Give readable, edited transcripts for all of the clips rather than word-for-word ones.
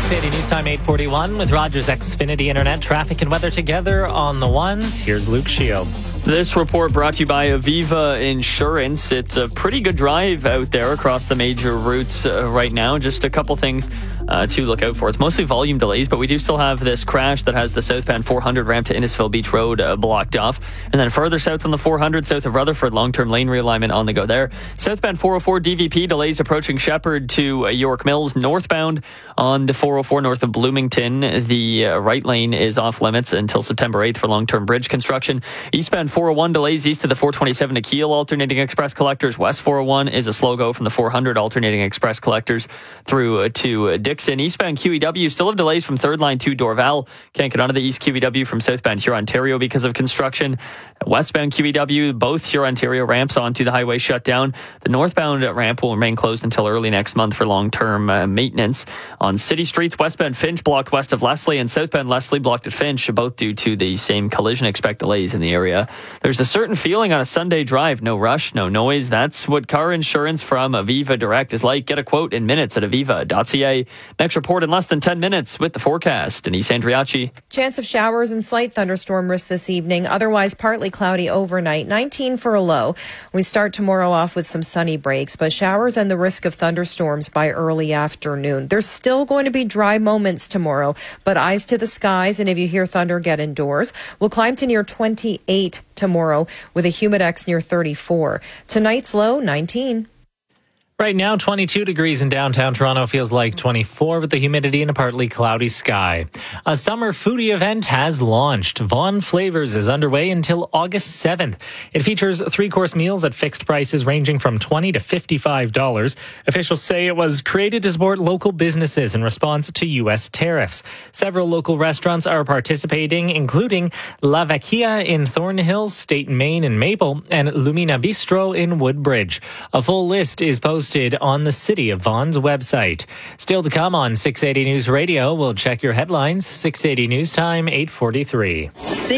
680 News Time 841 with Rogers Xfinity Internet. Traffic and weather together on the ones. Here's Luke Shields. This report brought to you by Aviva Insurance. It's a pretty good drive out there across the major routes right now. Just a couple things to look out for. It's mostly volume delays, but we do still have this crash that has the southbound 400 ramp to Innisfil Beach Road blocked off. And then further south on the 400 south of Rutherford, long-term lane realignment on the go there. Southbound 404 DVP delays approaching Shepherd to York Mills. Northbound on the 404 north of Bloomington, the right lane is off limits until September 8th for long-term bridge construction. Eastbound 401 delays east of the 427 to Kiel alternating express collectors. West 401 is a slow go from the 400 alternating express collectors through to Dixon. Eastbound QEW still have delays from third line to Dorval. Can't get onto the East QEW from southbound Huron-Ontario because of construction. Westbound QEW, both Huron-Ontario ramps onto the highway shut down. The northbound ramp will remain closed until early next month for long-term maintenance. On city streets, westbound Finch blocked west of Leslie and southbound Leslie blocked at Finch, both due to the same collision. Expect delays in the area. There's a certain feeling on a Sunday drive. No rush, no noise. That's what car insurance from Aviva Direct is like. Get a quote in minutes at aviva.ca. Next report in less than 10 minutes with the forecast. Denise Andriacci. Chance of showers and slight thunderstorm risk this evening. Otherwise partly cloudy overnight. 19 for a low. We start tomorrow off with some sunny breaks, but showers and the risk of thunderstorms by early afternoon. There's still going to be dry moments tomorrow, but eyes to the skies, and if you hear thunder, get indoors. We'll climb to near 28 tomorrow with a humidex near 34. Tonight's low, 19. Right now, 22 degrees in downtown Toronto, feels like 24 with the humidity and a partly cloudy sky. A summer foodie event has launched. Vaughan Flavors is underway until August 7th. It features 3-course meals at fixed prices ranging from $20 to $55. Officials say it was created to support local businesses in response to U.S. tariffs. Several local restaurants are participating, including La Vecchia in Thornhill, State Main in Maple, and Lumina Bistro in Woodbridge. A full list is posted on the City of Vaughan's website. Still to come on 680 News Radio, we'll check your headlines. 680 News Time, 8:43.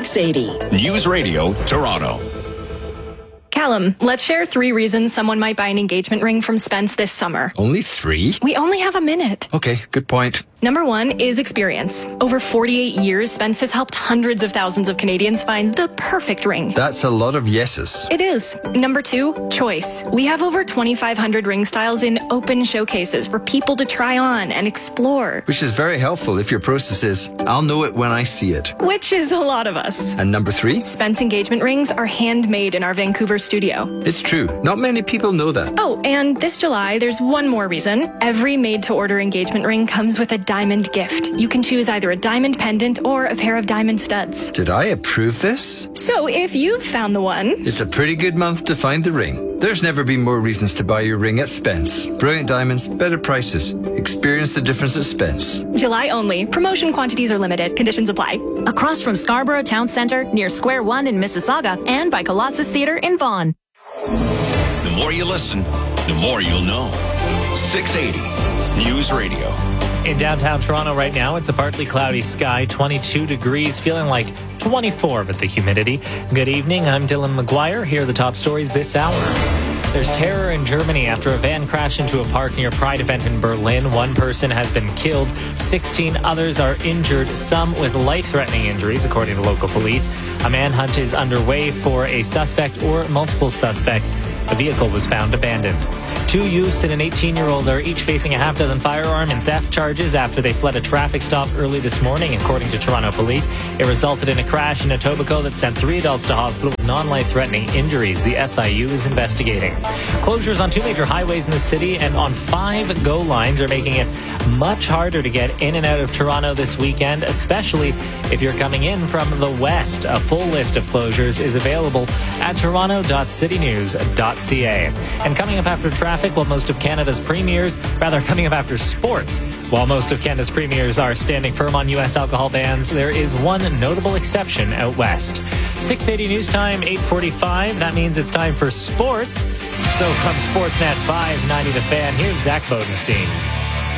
680 News Radio, Toronto. Callum, let's share 3 reasons someone might buy an engagement ring from Spence this summer. Only 3? We only have a minute. Okay, good point. Number 1 is experience. Over 48 years, Spence has helped hundreds of thousands of Canadians find the perfect ring. That's a lot of yeses. It is. Number 2, choice. We have over 2,500 ring styles in open showcases for people to try on and explore. Which is very helpful if your process is, I'll know it when I see it. Which is a lot of us. And number 3? Spence engagement rings are handmade in our Vancouver studio. It's true. Not many people know that. Oh, and this July, there's one more reason. Every made-to-order engagement ring comes with a diamond gift. You can choose either a diamond pendant or a pair of diamond studs. Did I approve this? So if you've found the one... It's a pretty good month to find the ring. There's never been more reasons to buy your ring at Spence. Brilliant diamonds, better prices. Experience the difference at Spence. July only. Promotion quantities are limited. Conditions apply. Across from Scarborough Town Centre, near Square One in Mississauga, and by Colossus Theatre in Vaughan. The more you listen, the more you'll know. 680 News Radio. In downtown Toronto right now, it's a partly cloudy sky, 22 degrees, feeling like 24 with the humidity. Good evening, I'm Dylan McGuire. Here are the top stories this hour. There's terror in Germany after a van crashed into a park near a Pride event in Berlin. 1 person has been killed. 16 others are injured, some with life-threatening injuries, according to local police. A manhunt is underway for a suspect or multiple suspects. The vehicle was found abandoned. 2 youths and an 18-year-old are each facing a half-dozen firearm and theft charges after they fled a traffic stop early this morning, according to Toronto police. It resulted in a crash in Etobicoke that sent 3 adults to hospital with non-life-threatening injuries. The SIU is investigating. Closures on 2 major highways in the city and on 5 GO lines are making it much harder to get in and out of Toronto this weekend, especially if you're coming in from the west. A full list of closures is available at toronto.citynews.ca. And coming up after traffic, while most of Canada's premiers, coming up after sports, while most of Canada's premiers are standing firm on U.S. alcohol bans, there is one notable exception out west. 680 News Time, 8:45. That means it's time for sports. So from Sportsnet 590 The Fan, here's Zach Bodenstein.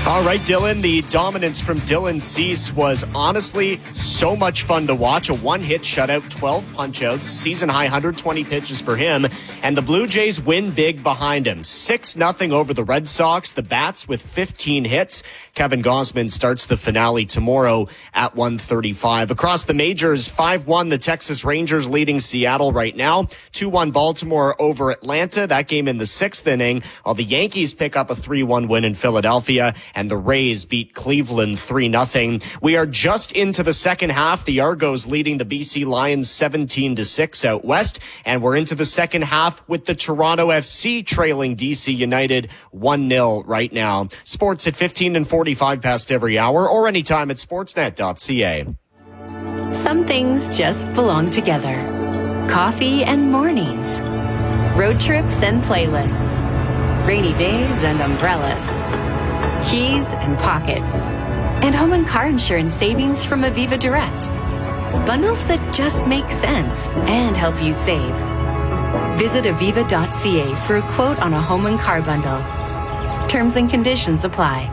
All right, Dylan, the dominance from Dylan Cease was honestly so much fun to watch. A one-hit shutout, 12 punch-outs, season-high 120 pitches for him, and the Blue Jays win big behind him. 6-0 over the Red Sox. The Bats with 15 hits. Kevin Gausman starts the finale tomorrow at 1:35. Across the majors, 5-1, the Texas Rangers leading Seattle right now. 2-1 Baltimore over Atlanta. That game in the 6th inning, while the Yankees pick up a 3-1 win in Philadelphia. And the Rays beat Cleveland 3-0. We are just into the second half. The Argos leading the BC Lions 17-6 out west. And we're into the second half with the Toronto FC trailing DC United 1-0 right now. Sports at 15 and 45 past every hour or anytime at sportsnet.ca. Some things just belong together. Coffee and mornings. Road trips and playlists. Rainy days and umbrellas. Keys and pockets. And home and car insurance savings from Aviva Direct. Bundles that just make sense and help you save. Visit aviva.ca for a quote on a home and car bundle. Terms and conditions apply.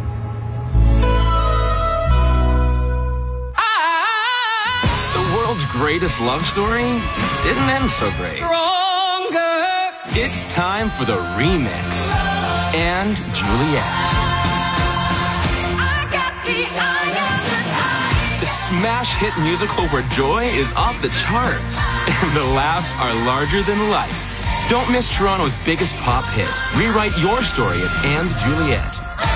The world's greatest love story didn't end so great. Stronger. It's time for the remix. And Juliet. The smash hit musical where joy is off the charts and the laughs are larger than life. Don't miss Toronto's biggest pop hit. Rewrite your story at And Juliet.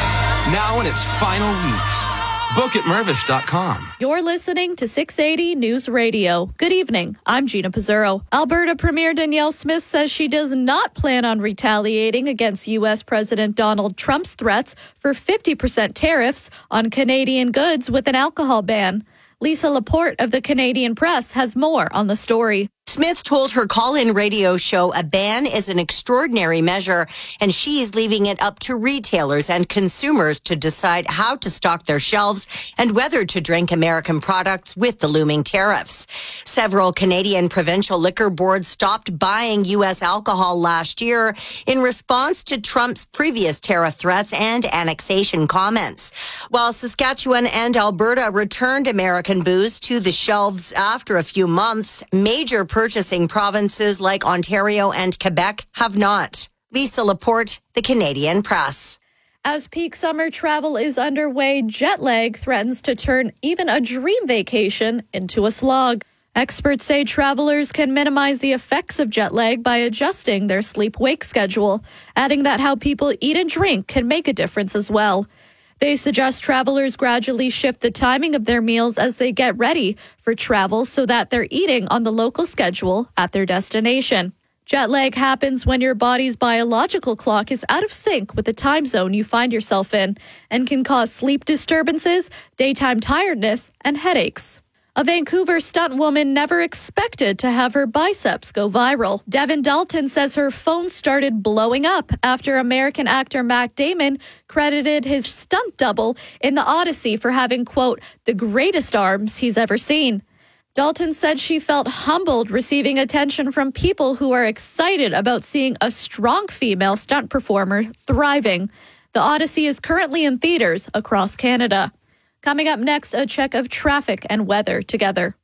Now in its final weeks. Book at Mirvish.com. You're listening to 680 News Radio. Good evening. I'm Gina Pizzurro. Alberta Premier Danielle Smith says she does not plan on retaliating against U.S. President Donald Trump's threats for 50% tariffs on Canadian goods with an alcohol ban. Lisa Laporte of the Canadian Press has more on the story. Smith told her call-in radio show a ban is an extraordinary measure, and she's leaving it up to retailers and consumers to decide how to stock their shelves and whether to drink American products with the looming tariffs. Several Canadian provincial liquor boards stopped buying U.S. alcohol last year in response to Trump's previous tariff threats and annexation comments. While Saskatchewan and Alberta returned American booze to the shelves after a few months, major purchasing provinces like Ontario and Quebec have not. Lisa Laporte, the Canadian Press. As peak summer travel is underway, jet lag threatens to turn even a dream vacation into a slog. Experts say travelers can minimize the effects of jet lag by adjusting their sleep-wake schedule, adding that how people eat and drink can make a difference as well. They suggest travelers gradually shift the timing of their meals as they get ready for travel so that they're eating on the local schedule at their destination. Jet lag happens when your body's biological clock is out of sync with the time zone you find yourself in and can cause sleep disturbances, daytime tiredness, and headaches. A Vancouver stunt woman never expected to have her biceps go viral. Devin Dalton says her phone started blowing up after American actor Matt Damon credited his stunt double in The Odyssey for having, quote, the greatest arms he's ever seen. Dalton said she felt humbled receiving attention from people who are excited about seeing a strong female stunt performer thriving. The Odyssey is currently in theaters across Canada. Coming up next, a check of traffic and weather together.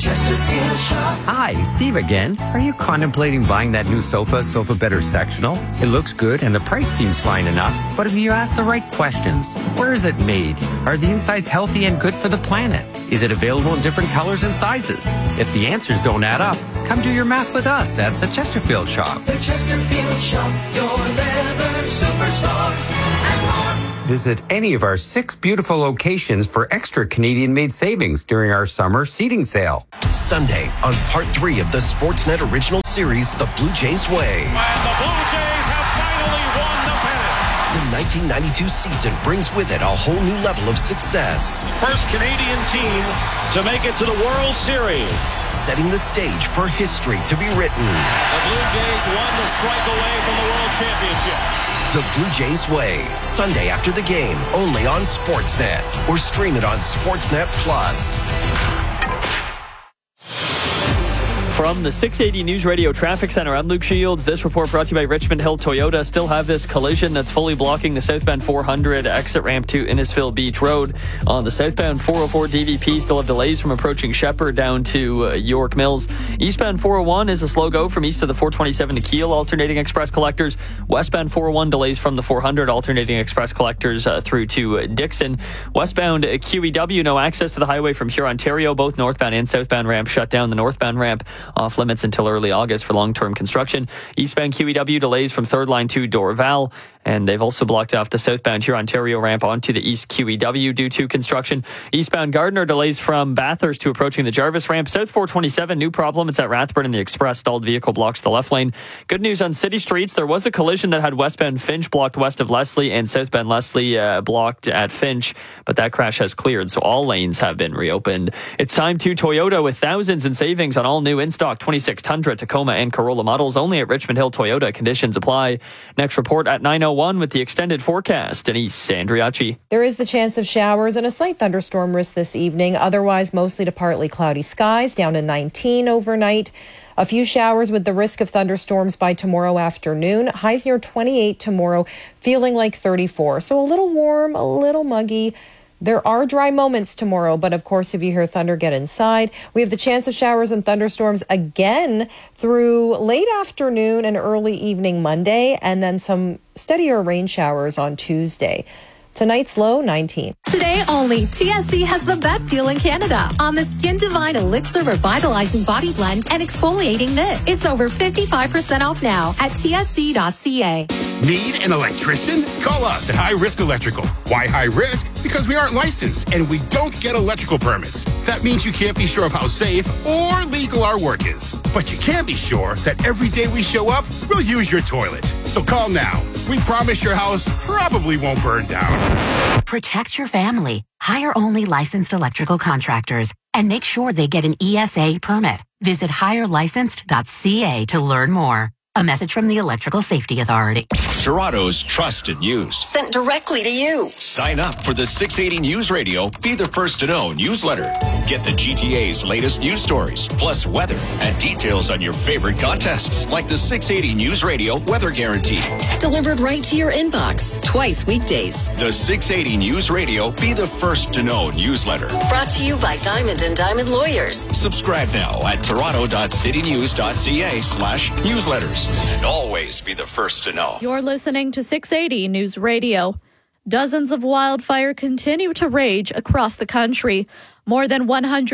Hi, Steve again. Are you contemplating buying that new Sofa Better sectional? It looks good and the price seems fine enough. But if you ask the right questions, where is it made? Are the insides healthy and good for the planet? Is it available in different colors and sizes? If the answers don't add up, come do your math with us at the Chesterfield Shop. The Chesterfield Shop, your leather superstar, and more. Visit any of our 6 beautiful locations for extra Canadian-made savings during our summer seating sale. Sunday on part 3 of the Sportsnet original series, The Blue Jays Way. And the Blue Jays have finally won the pennant. The 1992 season brings with it a whole new level of success. First Canadian team to make it to the World Series. Setting the stage for history to be written. The Blue Jays won the strike away from the World Championship. The Blue Jays Way, Sunday after the game, only on Sportsnet, or stream it on Sportsnet Plus. From the 680 News Radio Traffic Center, I'm Luke Shields. This report brought to you by Richmond Hill Toyota. Still have this collision that's fully blocking the southbound 400 exit ramp to Innisfil Beach Road. On the southbound 404 DVP, still have delays from approaching Shepherd down to York Mills. Eastbound 401 is a slow go from east of the 427 to Kiel, alternating express collectors. Westbound 401 delays from the 400, alternating express collectors through to Dixon. Westbound QEW, no access to the highway from Hurontario. Both northbound and southbound ramps shut down. The northbound ramp off limits until early August for long-term construction. Eastbound QEW delays from Third Line to Dorval, and they've also blocked off the southbound Hurontario ramp onto the East QEW due to construction. Eastbound Gardiner delays from Bathurst to approaching the Jarvis ramp. South 427, new problem. It's at Rathburn and the Express. Stalled vehicle blocks the left lane. Good news on city streets. There was a collision that had westbound Finch blocked west of Leslie and southbound Leslie blocked at Finch, but that crash has cleared, so all lanes have been reopened. It's time to Toyota with thousands in savings on all new in-stock 26 Tundra, Tacoma, and Corolla models only at Richmond Hill Toyota. Conditions apply. Next report at 9:01 with the extended forecast. Denise Andriacci. There is the chance of showers and a slight thunderstorm risk this evening. Otherwise, mostly to partly cloudy skies, down to 19 overnight. A few showers with the risk of thunderstorms by tomorrow afternoon. Highs near 28 tomorrow, feeling like 34. So a little warm, a little muggy. There are dry moments tomorrow, but of course, if you hear thunder, get inside. We have the chance of showers and thunderstorms again through late afternoon and early evening Monday, and then some steadier rain showers on Tuesday. Tonight's low, 19. Today only, TSC has the best deal in Canada on the Skin Divine Elixir Revitalizing Body Blend and Exfoliating Mitt. It's over 55% off now at tsc.ca. Need an electrician? Call us at High Risk Electrical. Why high risk? Because we aren't licensed and we don't get electrical permits. That means you can't be sure of how safe or legal our work is. But you can be sure that every day we show up, we'll use your toilet. So call now. We promise your house probably won't burn down. Protect your family. Hire only licensed electrical contractors and make sure they get an ESA permit. Visit hirelicensed.ca to learn more. A message from the Electrical Safety Authority. Toronto's trusted news. Sent directly to you. Sign up for the 680 News Radio Be the First to Know newsletter. Get the GTA's latest news stories, plus weather and details on your favorite contests, like the 680 News Radio Weather Guarantee. Delivered right to your inbox, twice weekdays. The 680 News Radio Be the First to Know newsletter. Brought to you by Diamond and Diamond Lawyers. Subscribe now at toronto.citynews.ca/newsletters. And always be the first to know. You're listening to 680 News Radio. Dozens of wildfires continue to rage across the country. More than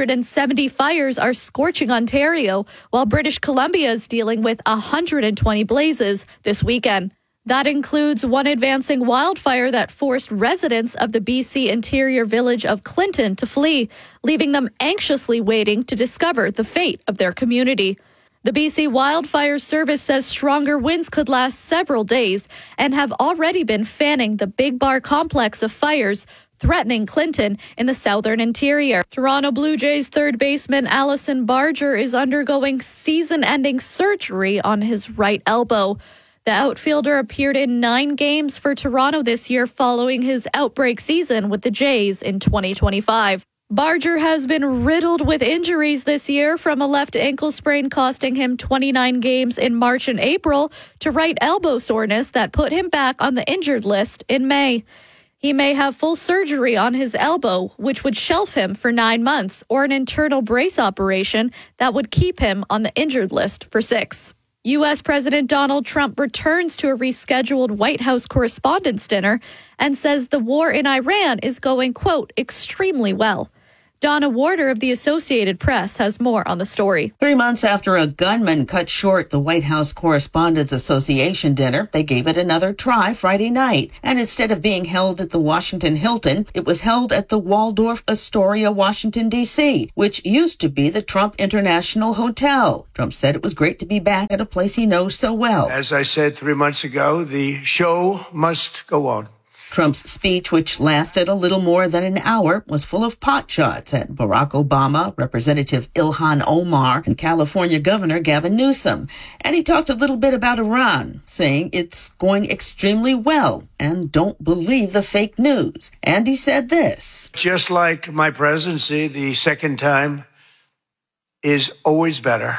170 fires are scorching Ontario, while British Columbia is dealing with 120 blazes this weekend. That includes one advancing wildfire that forced residents of the BC interior village of Clinton to flee, leaving them anxiously waiting to discover the fate of their community. The BC Wildfire Service says stronger winds could last several days and have already been fanning the Big Bar complex of fires, threatening Clinton in the southern interior. Toronto Blue Jays third baseman Allison Barger is undergoing season-ending surgery on his right elbow. The outfielder appeared in 9 games for Toronto this year following his outbreak season with the Jays in 2025. Barger has been riddled with injuries this year, from a left ankle sprain costing him 29 games in March and April to right elbow soreness that put him back on the injured list in May. He may have full surgery on his elbow, which would shelf him for 9 months, or an internal brace operation that would keep him on the injured list for 6. U.S. President Donald Trump returns to a rescheduled White House Correspondents' Dinner and says the war in Iran is going, quote, extremely well. Donna Warder of the Associated Press has more on the story. 3 months after a gunman cut short the White House Correspondents Association dinner, they gave it another try Friday night. And instead of being held at the Washington Hilton, it was held at the Waldorf Astoria, Washington, D.C., which used to be the Trump International Hotel. Trump said it was great to be back at a place he knows so well. As I said 3 months ago, the show must go on. Trump's speech, which lasted a little more than an hour, was full of pot shots at Barack Obama, Representative Ilhan Omar, and California Governor Gavin Newsom. And he talked a little bit about Iran, saying it's going extremely well and don't believe the fake news. And he said this. Just like my presidency, the second time is always better.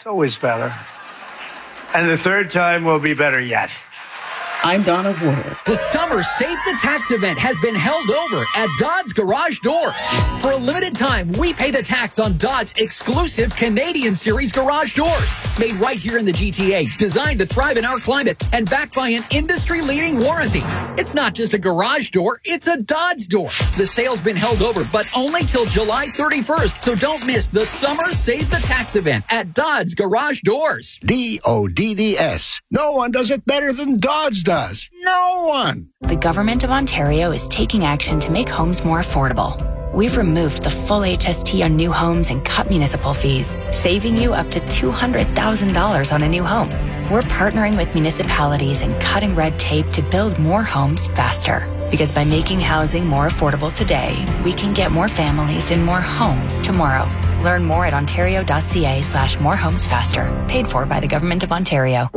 always better. And the third time will be better yet. I'm Donna Warder. The Summer Save the Tax event has been held over at Dodds Garage Doors. For a limited time, we pay the tax on Dodds' exclusive Canadian Series garage doors. Made right here in the GTA, designed to thrive in our climate, and backed by an industry-leading warranty. It's not just a garage door, it's a Dodds door. The sale's been held over, but only till July 31st, so don't miss the Summer Save the Tax event at Dodds Garage Doors. DODDS. No one does it better than Dodds does. No one. The Government of Ontario is taking action to make homes more affordable. We've removed the full HST on new homes and cut municipal fees, saving you up to $200,000 on a new home. We're partnering with municipalities and cutting red tape to build more homes faster. Because by making housing more affordable today, we can get more families in more homes tomorrow. Learn more at ontario.ca/morehomesfaster. Paid for by the Government of Ontario.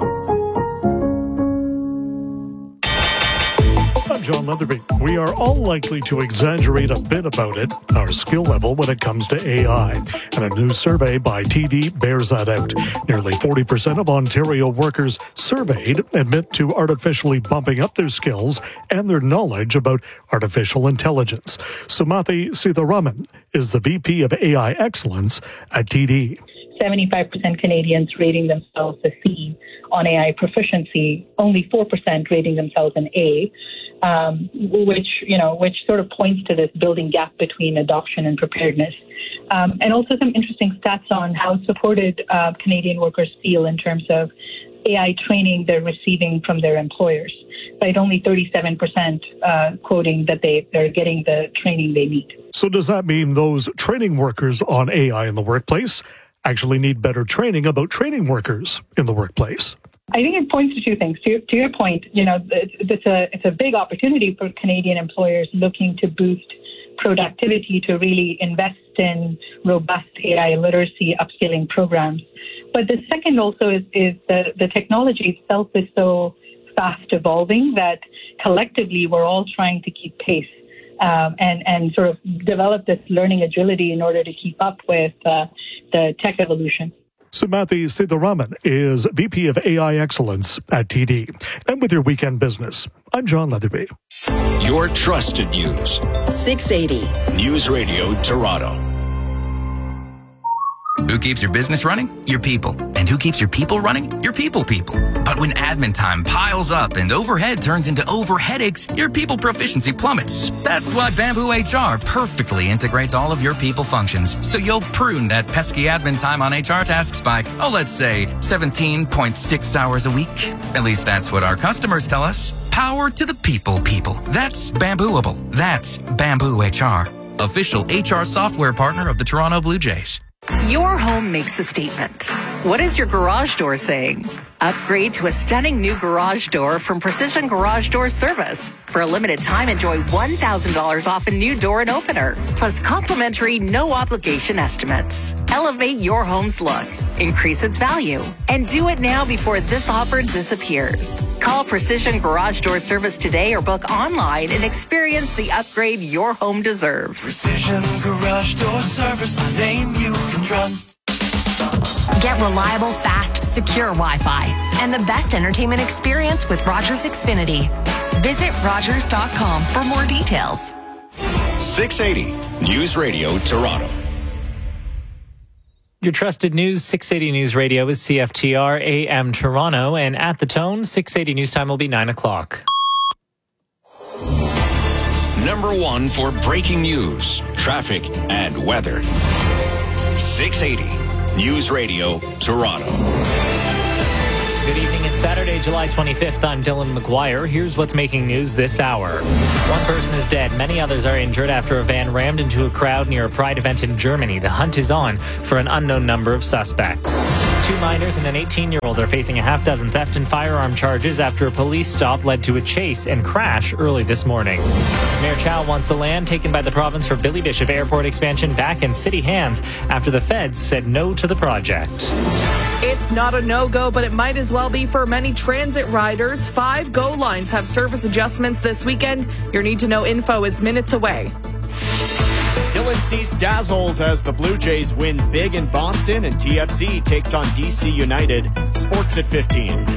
I'm John Leatherby. We are all likely to exaggerate a bit about it, our skill level when it comes to AI. And a new survey by TD bears that out. Nearly 40% of Ontario workers surveyed admit to artificially bumping up their skills and their knowledge about artificial intelligence. Sumathi Sitharaman is the VP of AI Excellence at TD. 75% Canadians rating themselves a C on AI proficiency, only 4% rating themselves an A, which sort of points to this building gap between adoption and preparedness. And also some interesting stats on how supported Canadian workers feel in terms of AI training they're receiving from their employers. But only 37% quoting that they're getting the training they need. So does that mean those training workers on AI in the workplace actually need better training about training workers in the workplace? I think it points to two things. To your point, it's a big opportunity for Canadian employers looking to boost productivity, to really invest in robust AI literacy upskilling programs. But the second also is the technology itself is so fast evolving that collectively we're all trying to keep pace and sort of develop this learning agility in order to keep up with the tech evolution. Sumathi Sitharaman is VP of AI Excellence at TD. And with your weekend business, I'm John Leatherby. Your trusted news. 680. News Radio Toronto. Who keeps your business running? Your people. And who keeps your people running? Your people. But when admin time piles up and overhead turns into overheadaches, your people proficiency plummets. That's why Bamboo HR perfectly integrates all of your people functions. So you'll prune that pesky admin time on HR tasks by, let's say 17.6 hours a week. At least that's what our customers tell us. Power to the people. That's Bambooable. That's Bamboo HR. Official HR software partner of the Toronto Blue Jays. Your home makes a statement. What is your garage door saying? Upgrade to a stunning new garage door from Precision Garage Door Service. For a limited time, enjoy $1,000 off a new door and opener, plus complimentary no-obligation estimates. Elevate your home's look, increase its value, and do it now before this offer disappears. Call Precision Garage Door Service today or book online and experience the upgrade your home deserves. Precision Garage Door Service, a name you can trust. Get reliable, fast, secure Wi-Fi and the best entertainment experience with Rogers Xfinity. Visit Rogers.com for more details. 680 News Radio Toronto. Your trusted news, 680 News Radio is CFTR AM Toronto, and at the tone, 680 News Time will be 9 o'clock. Number one for breaking news, traffic, and weather. 680 News Radio Toronto. Good evening. It's Saturday, July 25th. I'm Dylan McGuire. Here's what's making news this hour. One person is dead. Many others are injured after a van rammed into a crowd near a Pride event in Germany. The hunt is on for an unknown number of suspects. 2 minors and an 18-year-old are facing a half-dozen theft and firearm charges after a police stop led to a chase and crash early this morning. Mayor Chow wants the land taken by the province for Billy Bishop Airport expansion back in city hands after the feds said no to the project. It's not a no-go, but it might as well be for many transit riders. 5 GO lines have service adjustments this weekend. Your need-to-know info is minutes away. Dylan Cease dazzles as the Blue Jays win big in Boston, and TFC takes on DC United. Sports at 15.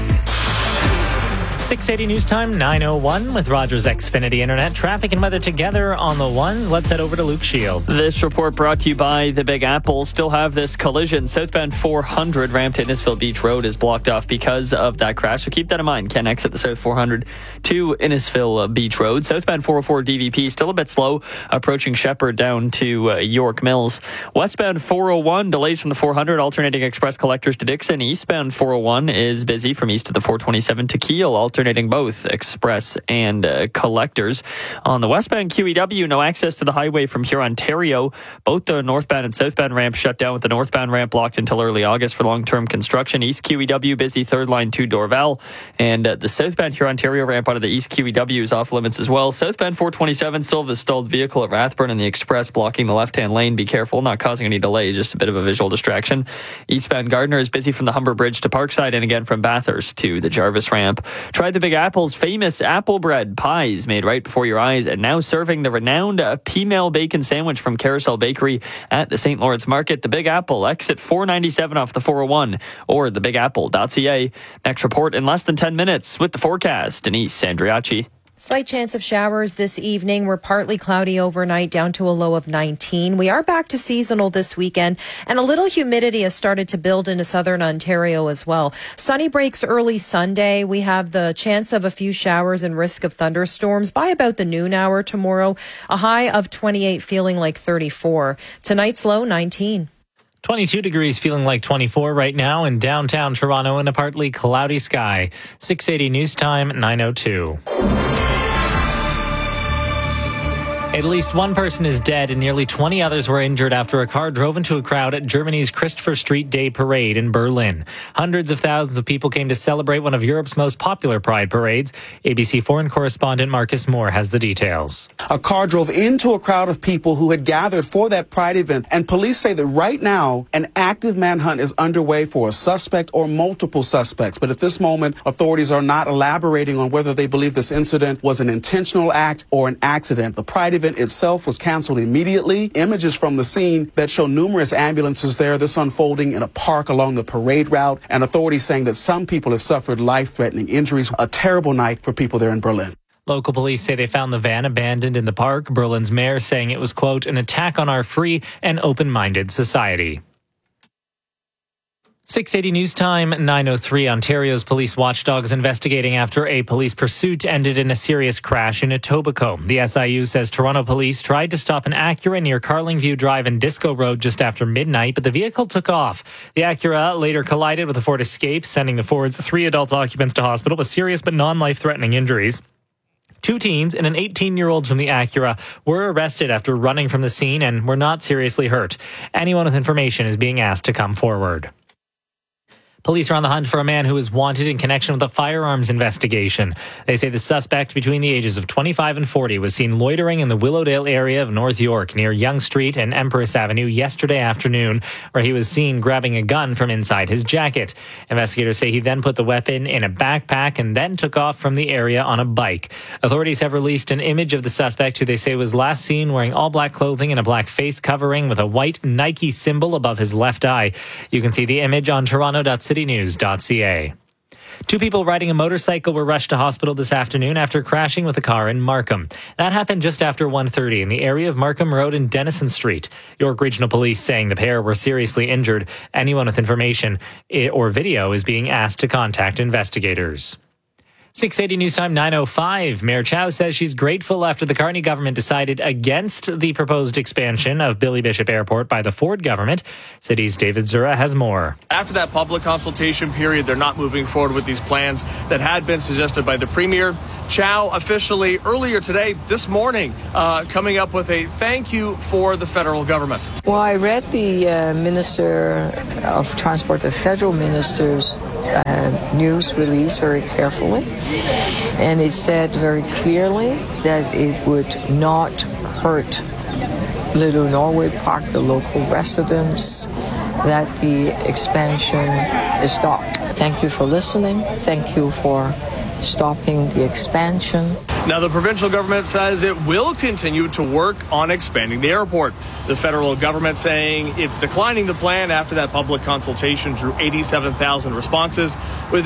680 News Time, 9:01 with Rogers Xfinity Internet. Traffic and weather together on the ones. Let's head over to Luke Shields. This report brought to you by the Big Apple. Still have this collision. Southbound 400 ramp to Innisfil Beach Road is blocked off because of that crash. So keep that in mind. Can't exit the South 400 to Innisfil Beach Road. Southbound 404 DVP still a bit slow approaching Shepherd down to York Mills. Westbound 401 delays from the 400 alternating express collectors to Dixon. Eastbound 401 is busy from east of the 427 to Kiel, alternating both express and collectors. On the westbound QEW, no access to the highway from Hurontario. Both the northbound and southbound ramps shut down, with the northbound ramp blocked until early August for long-term construction. East QEW busy third line to Dorval, and the southbound Hurontario ramp out of the East QEW is off limits as well. Southbound 427 still have a stalled vehicle at Rathburn, and the express blocking the left-hand lane. Be careful, not causing any delays, just a bit of a visual distraction. Eastbound Gardner is busy from the Humber Bridge to Parkside, and again from Bathurst to the Jarvis ramp. Tried the Big Apple's famous apple bread pies made right before your eyes, and now serving the renowned P-Mail bacon sandwich from Carousel Bakery at the St. Lawrence Market. The Big Apple, exit 497 off the 401 or thebigapple.ca. Next report in less than 10 minutes with the forecast. Denise Andriachi. Slight chance of showers this evening. We're partly cloudy overnight down to a low of 19. We are back to seasonal this weekend, and a little humidity has started to build into southern Ontario as well. Sunny breaks early Sunday. We have the chance of a few showers and risk of thunderstorms by about the noon hour tomorrow. A high of 28, feeling like 34. Tonight's low, 19. 22 degrees, feeling like 24 right now in downtown Toronto in a partly cloudy sky. 680 News Time, 9:02. At least one person is dead and nearly 20 others were injured after a car drove into a crowd at Germany's Christopher Street Day Parade in Berlin. Hundreds of thousands of people came to celebrate one of Europe's most popular pride parades. ABC foreign correspondent Marcus Moore has the details. A car drove into a crowd of people who had gathered for that pride event, and police say that right now an active manhunt is underway for a suspect or multiple suspects. But at this moment, authorities are not elaborating on whether they believe this incident was an intentional act or an accident. The pride event itself was canceled immediately. Images from the scene that show numerous ambulances there, this unfolding in a park along the parade route, and authorities saying that some people have suffered life-threatening injuries. A terrible night for people there in Berlin. Local police say they found the van abandoned in the park. Berlin's mayor saying it was, quote, an attack on our free and open-minded society. 680 News Time, 9:03. Ontario's police watchdogs investigating after a police pursuit ended in a serious crash in Etobicoke. The SIU says Toronto police tried to stop an Acura near Carlingview Drive and Disco Road just after midnight, but the vehicle took off. The Acura later collided with a Ford Escape, sending the Ford's 3 adult occupants to hospital with serious but non-life-threatening injuries. 2 teens and an 18-year-old from the Acura were arrested after running from the scene and were not seriously hurt. Anyone with information is being asked to come forward. Police are on the hunt for a man who is wanted in connection with a firearms investigation. They say the suspect, between the ages of 25 and 40, was seen loitering in the Willowdale area of North York near Yonge Street and Empress Avenue yesterday afternoon, where he was seen grabbing a gun from inside his jacket. Investigators say he then put the weapon in a backpack and then took off from the area on a bike. Authorities have released an image of the suspect, who they say was last seen wearing all black clothing and a black face covering with a white Nike symbol above his left eye. You can see the image on toronto.citynews.ca. 2 people riding a motorcycle were rushed to hospital this afternoon after crashing with a car in Markham. That happened just after 1:30 in the area of Markham Road and Denison Street. York Regional Police saying the pair were seriously injured. Anyone with information or video is being asked to contact investigators. 680 News Time, 9:05. Mayor Chow says she's grateful after the Carney government decided against the proposed expansion of Billy Bishop Airport by the Ford government. City's David Zura has more. After that public consultation period, they're not moving forward with these plans that had been suggested by the Premier. Chow officially earlier today, this morning, coming up with a thank you for the federal government. Well, I read the Minister of Transport, the federal minister's news release very carefully, and it said very clearly that it would not hurt Little Norway Park, the local residents, that the expansion is stopped. Thank you for listening. Thank you for stopping the expansion. Now, the provincial government says it will continue to work on expanding the airport. The federal government saying it's declining the plan after that public consultation drew 87,000 responses, with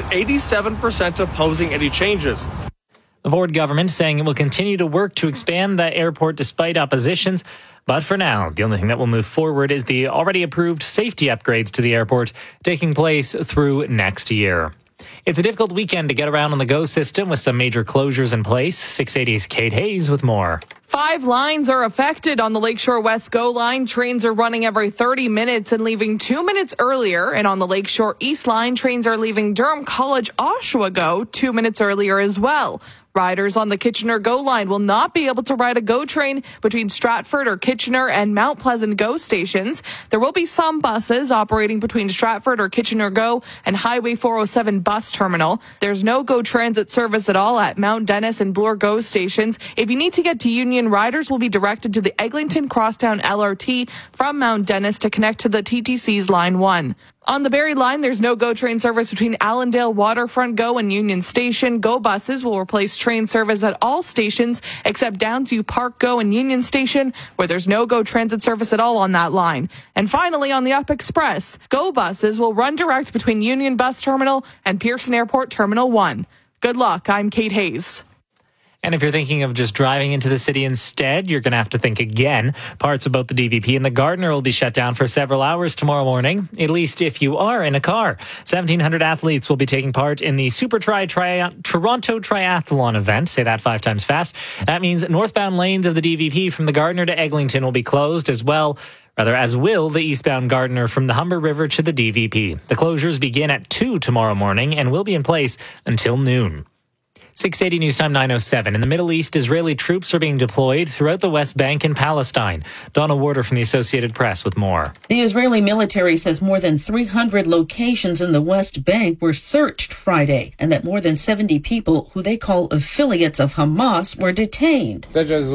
87% opposing any changes. The Ford government saying it will continue to work to expand the airport despite oppositions. But for now, the only thing that will move forward is the already approved safety upgrades to the airport taking place through next year. It's a difficult weekend to get around on the GO system with some major closures in place. 680's Kate Hayes with more. 5 lines are affected on the Lakeshore West GO line. Trains are running every 30 minutes and leaving 2 minutes earlier. And on the Lakeshore East line, trains are leaving Durham College Oshawa GO 2 minutes earlier as well. Riders on the Kitchener GO line will not be able to ride a GO train between Stratford or Kitchener and Mount Pleasant GO stations. There will be some buses operating between Stratford or Kitchener GO and Highway 407 bus terminal. There's no GO transit service at all at Mount Dennis and Bloor GO stations. If you need to get to Union, riders will be directed to the Eglinton Crosstown LRT from Mount Dennis to connect to the TTC's Line 1. On the Barrie line, there's no GO train service between Allendale Waterfront GO and Union Station. GO buses will replace train service at all stations except Downsview Park GO and Union Station, where there's no GO transit service at all on that line. And finally, on the Up Express, GO buses will run direct between Union Bus Terminal and Pearson Airport Terminal 1. Good luck. I'm Kate Hayes. And if you're thinking of just driving into the city instead, you're going to have to think again. Parts of both the DVP and the Gardiner will be shut down for several hours tomorrow morning, at least if you are in a car. 1,700 athletes will be taking part in the Super Toronto Triathlon event. Say that 5 times fast. That means northbound lanes of the DVP from the Gardiner to Eglinton will be closed as will the eastbound Gardiner from the Humber River to the DVP. The closures begin at 2 tomorrow morning and will be in place until noon. 680 News Time 9:07. In the Middle East, Israeli troops are being deployed throughout the West Bank and Palestine. Donna Warder from the Associated Press with more. The Israeli military says more than 300 locations in the West Bank were searched Friday, and that more than 70 people who they call affiliates of Hamas were detained.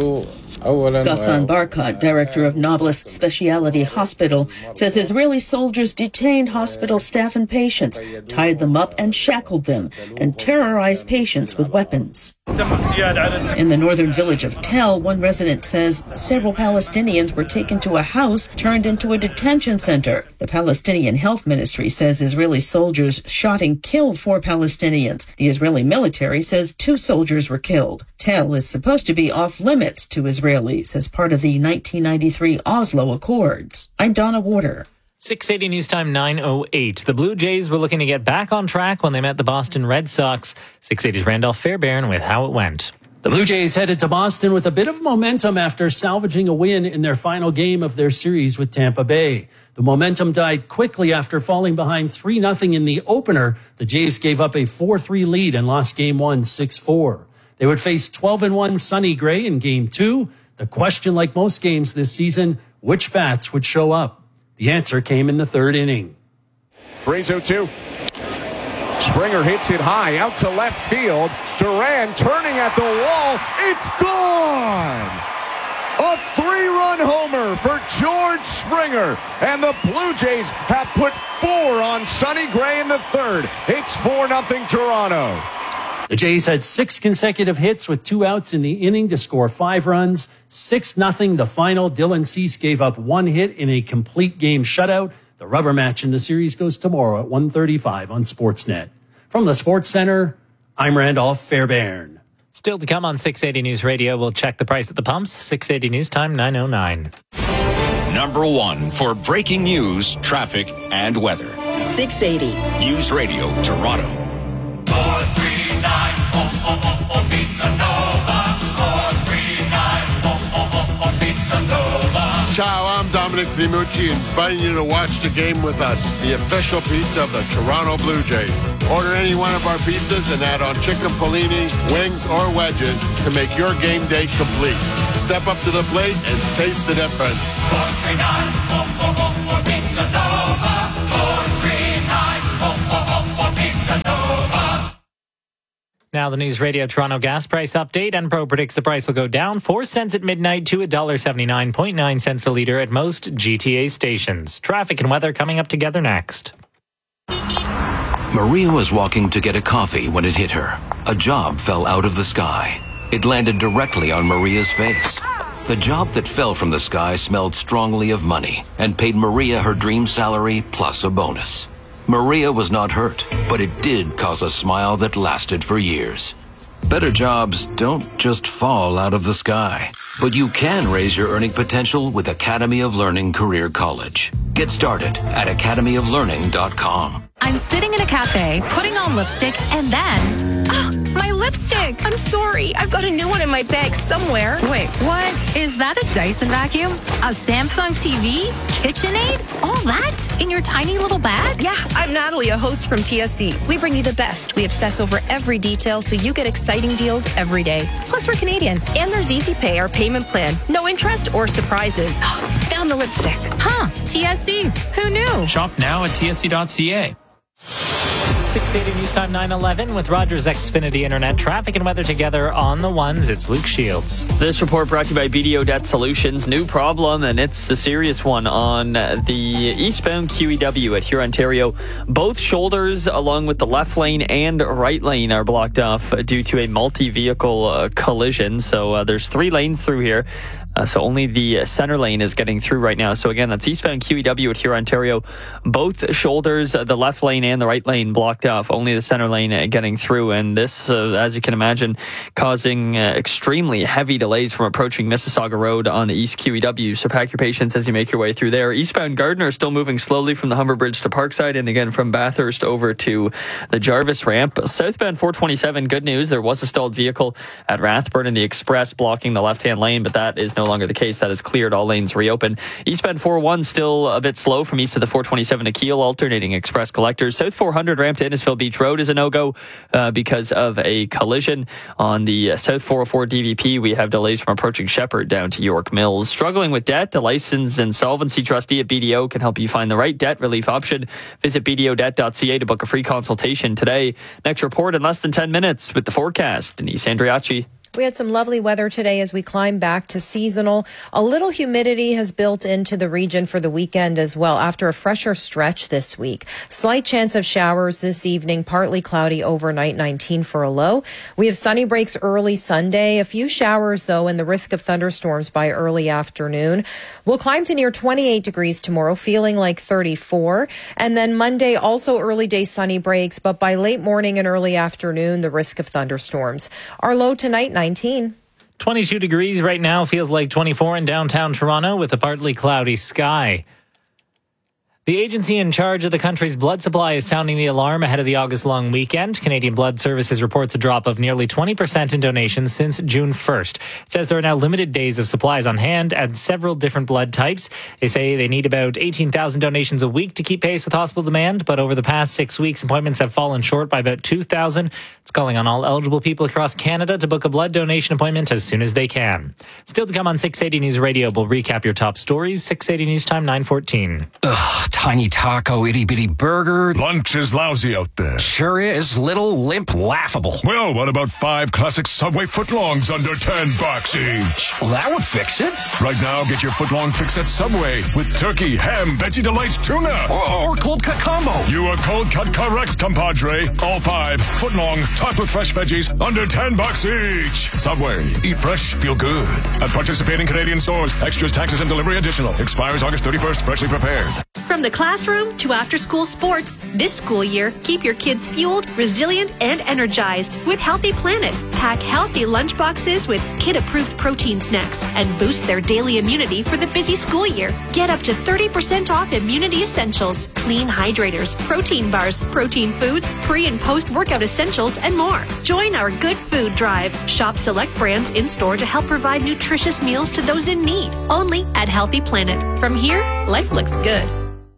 Ghassan Barkat, director of Nablus Specialty Hospital, says Israeli soldiers detained hospital staff and patients, tied them up and shackled them, and terrorized patients with weapons. In the northern village of Tel, one resident says several Palestinians were taken to a house turned into a detention center. The Palestinian Health Ministry says Israeli soldiers shot and killed 4 Palestinians. The Israeli military says 2 soldiers were killed. Tel is supposed to be off limits to Israelis as part of the 1993 Oslo Accords. I'm Donna Warder. 680 News Time 9:08. The Blue Jays were looking to get back on track when they met the Boston Red Sox. 680's Randolph Fairbairn with how it went. The Blue Jays headed to Boston with a bit of momentum after salvaging a win in their final game of their series with Tampa Bay. The momentum died quickly after falling behind 3-0 in the opener. The Jays gave up a 4-3 lead and lost Game 1 6-4. They would face 12-1 Sonny Gray in Game 2. The question, like most games this season, which bats would show up? The answer came in the 3rd inning. Gray's 0-2. Springer hits it high out to left field. Duran turning at the wall. It's gone! A 3-run homer for George Springer. And the Blue Jays have put 4 on Sonny Gray in the 3rd. It's 4-0 Toronto. The Jays had 6 consecutive hits with 2 outs in the inning to score 5 runs. 6-0 the final. Dylan Cease gave up 1 hit in a complete game shutout. The rubber match in the series goes tomorrow at 1:35 on Sportsnet. From the Sports Center, I'm Randolph Fairbairn. Still to come on 680 News Radio, we'll check the price at the pumps. 680 News Time 9:09. Number 1 for breaking news, traffic, and weather. 680 News Radio Toronto. 439 Pizza Nova. 439 Pizza Nova. Ciao, I'm Dominic Vimucci, inviting you to watch the game with us, the official pizza of the Toronto Blue Jays. Order any one of our pizzas and add on chicken polini, wings, or wedges to make your game day complete. Step up to the plate and taste the difference. 439 Pizza Nova. 439 Pizza Nova. Now the News Radio Toronto gas price update. Enpro predicts the price will go down 4 cents at midnight to $1.79.9 cents a litre at most GTA stations. Traffic and weather coming up together next. Maria was walking to get a coffee when it hit her. A job fell out of the sky. It landed directly on Maria's face. The job that fell from the sky smelled strongly of money and paid Maria her dream salary plus a bonus. Maria was not hurt, but it did cause a smile that lasted for years. Better jobs don't just fall out of the sky, but you can raise your earning potential with Academy of Learning Career College. Get started at academyoflearning.com. I'm sitting in a cafe, putting on lipstick, and then... my lipstick! I'm sorry. I've got a new one in my bag somewhere. Wait, what? Is that a Dyson vacuum? A Samsung TV? KitchenAid? All that? In your tiny little bag? Yeah, I'm Natalie, a host from TSC. We bring you the best. We obsess over every detail so you get exciting deals every day. Plus, we're Canadian. And there's Easy Pay, our payment plan. No interest or surprises. Found the lipstick. Huh. TSC. Who knew? Shop now at tsc.ca. 680 News Time 9:11 with Rogers Xfinity Internet. Traffic and weather together on the ones. It's Luke Shields. This report brought to you by BDO Debt Solutions. New problem, and it's the serious one on the eastbound QEW at Huron, Ontario. Both shoulders, along with the left lane and right lane, are blocked off due to a multi-vehicle collision. So there's 3 lanes through here. So only the center lane is getting through right now. So again, that's eastbound QEW at Huron, Ontario. Both shoulders, the left lane and the right lane blocked off. Only the center lane getting through. And this, as you can imagine, causing extremely heavy delays from approaching Mississauga Road on the East QEW. So pack your patience as you make your way through there. Eastbound Gardiner still moving slowly from the Humber Bridge to Parkside, and again from Bathurst over to the Jarvis ramp. Southbound 427, good news. There was a stalled vehicle at Rathburn in the Express blocking the left-hand lane, but that is no longer the case. That is cleared. All lanes reopen. Eastbound 401 still a bit slow from east of the 427 to Kiel, alternating express collectors. South 400 ramp to Innisfil Beach Road is a no-go because of a collision. On the South 404 DVP, we have delays from approaching Shepherd down to York Mills. Struggling with debt? A licensed insolvency trustee at BDO can help you find the right debt relief option. Visit bdodebt.ca to book a free consultation today. Next report in less than 10 minutes with the forecast. Denise Andriacci. We had some lovely weather today as we climb back to seasonal. A little humidity has built into the region for the weekend as well after a fresher stretch this week. Slight chance of showers this evening, partly cloudy overnight, 19 for a low. We have sunny breaks early Sunday. A few showers, though, and the risk of thunderstorms by early afternoon. We'll climb to near 28 degrees tomorrow, feeling like 34. And then Monday, also early day sunny breaks, but by late morning and early afternoon, the risk of thunderstorms. Our low tonight, 19. 22 degrees right now, feels like 24 in downtown Toronto with a partly cloudy sky. The agency in charge of the country's blood supply is sounding the alarm ahead of the August long weekend. Canadian Blood Services reports a drop of nearly 20% in donations since June 1st. It says there are now limited days of supplies on hand at several different blood types. They say they need about 18,000 donations a week to keep pace with hospital demand, but over the past 6 weeks, appointments have fallen short by about 2,000. It's calling on all eligible people across Canada to book a blood donation appointment as soon as they can. Still to come on 680 News Radio, we'll recap your top stories. 680 News Time, 9:14. Ugh, tiny taco, itty-bitty burger. Lunch is lousy out there. Sure is. Little, limp, laughable. Well, what about 5 classic Subway footlongs under $10 each? Well, that would fix it. Right now, get your footlong fix at Subway with turkey, ham, veggie delights, tuna. Or cold cut combo. You are cold cut correct, compadre. All 5 footlong, topped with fresh veggies, under $10 each. Subway. Eat fresh, feel good. At participating Canadian stores. Extras, taxes, and delivery additional. Expires August 31st. Freshly prepared. From the classroom to after-school sports, this school year, keep your kids fueled, resilient, and energized with Healthy Planet. Pack healthy lunchboxes with kid-approved protein snacks and boost their daily immunity for the busy school year. Get up to 30% off immunity essentials, clean hydrators, protein bars, protein foods, pre- and post-workout essentials, and more. Join our Good Food Drive. Shop select brands in-store to help provide nutritious meals to those in need. Only at Healthy Planet. From here, life looks good.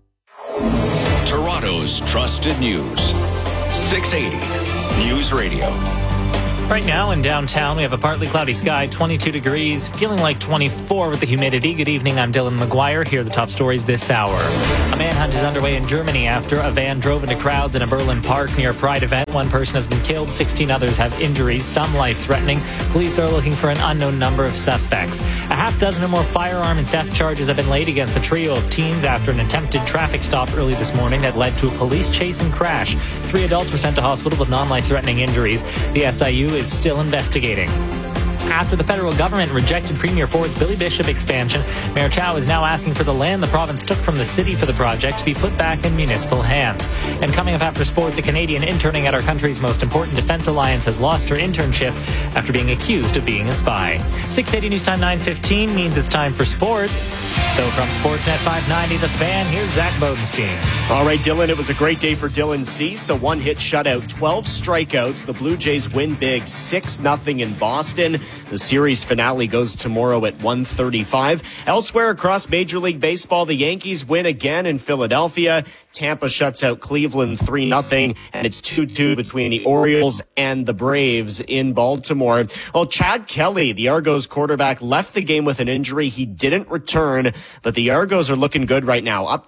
Toronto's trusted news. 680 News Radio. Right now in downtown, we have a partly cloudy sky, 22 degrees, feeling like 24 with the humidity. Good evening, I'm Dylan McGuire. Here are the top stories this hour. A manhunt is underway in Germany after a van drove into crowds in a Berlin park near a Pride event. One person has been killed, 16 others have injuries, some life-threatening. Police are looking for an unknown number of suspects. A half dozen or more firearm and theft charges have been laid against a trio of teens after an attempted traffic stop early this morning that led to a police chase and crash. 3 adults were sent to hospital with non-life-threatening injuries. The SIU is still investigating. After the federal government rejected Premier Ford's Billy Bishop expansion, Mayor Chow is now asking for the land the province took from the city for the project to be put back in municipal hands. And coming up after sports, a Canadian interning at our country's most important defense alliance has lost her internship after being accused of being a spy. 680 News Time 9:15 means it's time for sports. So from Sportsnet 590, The Fan, here's Zach Bodenstein. All right, Dylan, it was a great day for Dylan Cease. A one-hit shutout, 12 strikeouts. The Blue Jays win big, 6-0 in Boston. The series finale goes tomorrow at 1:35. Elsewhere across Major League Baseball, the Yankees win again in Philadelphia. Tampa shuts out Cleveland 3-0, and it's 2-2 between the Orioles and the Braves in Baltimore. Well, Chad Kelly, the Argos quarterback, left the game with an injury. He didn't return, but the Argos are looking good right now, up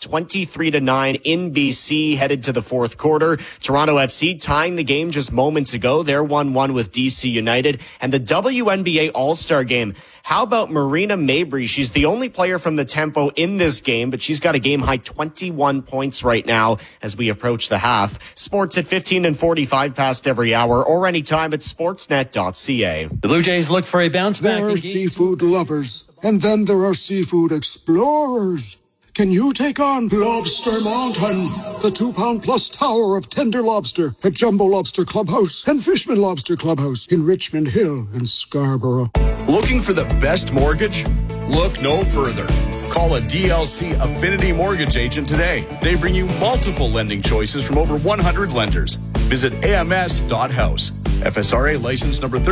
23-9 in BC, headed to the fourth quarter. Toronto FC tying the game just moments ago. They're 1-1 with DC United. And the WNBA All-Star Game. How about Marina Mabrey? She's the only player from the Tempo in this game, but she's got a game-high 21 points right now as we approach the half. Sports at 15 and 45 past every hour or anytime at sportsnet.ca. The Blue Jays look for a bounce back. There are seafood lovers, and then there are seafood explorers. Can you take on Lobster Mountain, the 2-pound-plus tower of tender lobster at Jumbo Lobster Clubhouse and Fishman Lobster Clubhouse in Richmond Hill and Scarborough? Looking for the best mortgage? Look no further. Call a DLC Affinity Mortgage agent today. They bring you multiple lending choices from over 100 lenders. Visit ams.house. FSRA license number